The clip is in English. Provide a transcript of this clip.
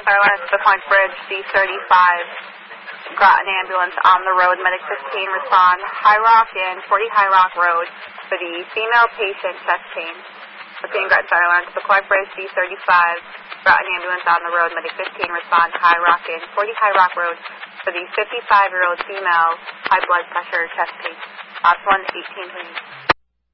Gretna Fire Line to the Clark Bridge, C35. Got an ambulance on the road. Medic 15 respond. High Rock and 40 High Rock Road for the female patient chest pain. Looking Gretna Fire Line to the Clark Bridge, C35. Got an ambulance on the road. Medic 15 respond. High Rock and 40 High Rock Road for the 55-year-old female high blood pressure chest pain. Lots 1, 18, please.